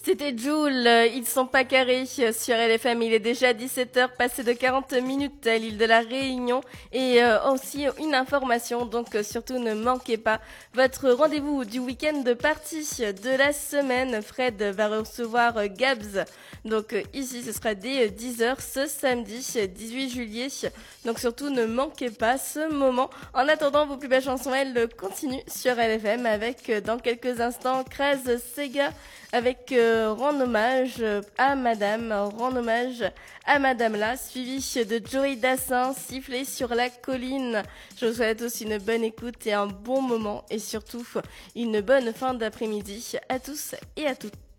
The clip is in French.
C'était Joule, ils sont pas carrés sur LFM, il est déjà 17h passé de 40 minutes à l'île de la Réunion et aussi une information, donc surtout ne manquez pas votre rendez-vous du week-end de partie de la semaine. Fred va recevoir Gabs, donc ici ce sera dès 10h ce samedi 18 juillet, donc surtout ne manquez pas ce moment. En attendant, vos plus belles chansons, elles continuent sur LFM avec dans quelques instants Kraz Sega avec rend hommage à Madame là, suivi de Joey Dassin, Siffler sur la colline. Je vous souhaite aussi une bonne écoute et un bon moment et surtout une bonne fin d'après-midi à tous et à toutes.